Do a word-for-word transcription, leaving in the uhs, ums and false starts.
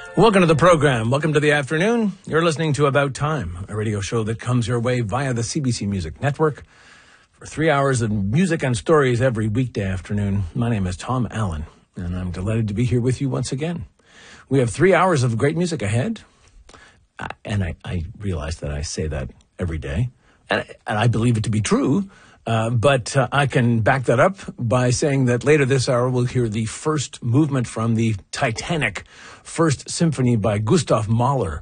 Welcome to the program. Welcome to the afternoon. You're listening to About Time, a radio show that comes your way via the C B C Music Network for three hours of music and stories every weekday afternoon. My name is Tom Allen, and I'm delighted to be here with you once again. We have three hours of great music ahead, uh, and I, I realize that I say that every day, and, and I believe it to be true. Uh, but uh, I can back that up by saying that later this hour we'll hear the first movement from the Titanic First Symphony by Gustav Mahler,